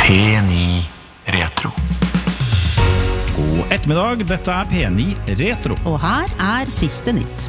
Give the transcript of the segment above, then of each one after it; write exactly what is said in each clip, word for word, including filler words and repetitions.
P ni Retro. God ettermiddag, dette er P ni Retro. Og her er siste nytt.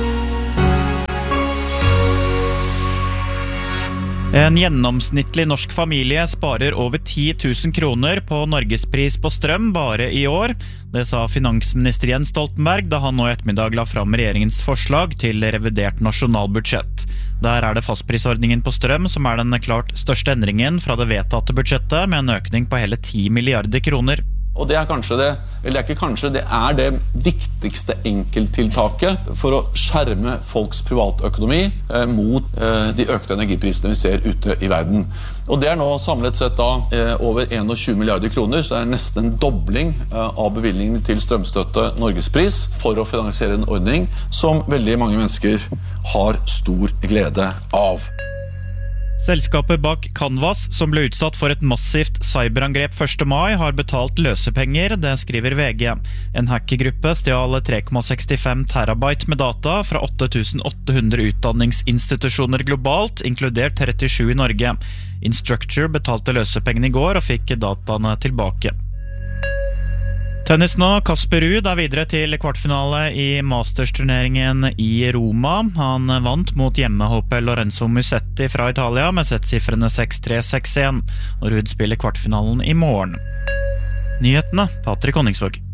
En gjennomsnittlig norsk familie sparer over ti tusen kroner på Norgespris på strøm bare i år. Det sa finansminister Jens Stoltenberg da han nå i ettermiddag la fram regjeringens forslag til revidert nasjonalbudsjett. Der er det fastprisordningen på strøm som er den klart største endringen fra det vedtatte budsjettet, med en økning på hele ti milliarder kroner. Og det er kanskje det, eller det er ikke kanskje, det er det viktigste enkelttiltaket for å skjerme folks privatøkonomi eh, mot eh, de økte energiprisene vi ser ute i verden. Og det er nå samlet sett da eh, over tjueen milliarder kroner, så det er nesten en dobling eh, av bevilgningen til strømstøtte Norgespris for å finansiere en ordning som veldig mange mennesker har stor glede av. Selskapet bak Canvas, som ble utsatt for et massivt cyberangrep første mai, har betalt løsepenger, det skriver V G. En hackergruppe stjal tre komma sekstifem terabyte med data fra åtte tusen åtte hundre utdanningsinstitusjoner globalt, inkludert trettisju i Norge. Instructure betalte løsepengene i går og fikk dataene tilbake. Tennis nå, Casper Ruud er videre til kvartfinale i Masters-turneringen i Roma. Han vant mot hjemmehåpet Lorenzo Musetti fra Italia med settsifrene seks tre seks en, og Ruud spiller kvartfinalen i morgen. Nyhetene, Patrick Honningsvåg.